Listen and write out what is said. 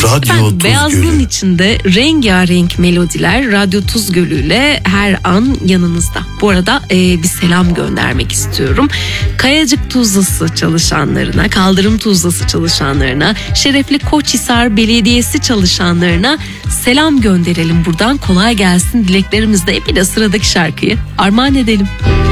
Radyo Beyazlığın Tuzgölü. içinde rengarenk melodiler Radyo Tuzgölü ile her an yanınızda. Bu arada bir selam göndermek istiyorum. Kayacık Tuzlası çalışanlarına, Kaldırım Tuzlası çalışanlarına, Şerefli Koçhisar Belediyesi çalışanlarına selam gönderelim buradan. Kolay gelsin dileklerimizle. Bir de sıradaki şarkıyı armağan edelim.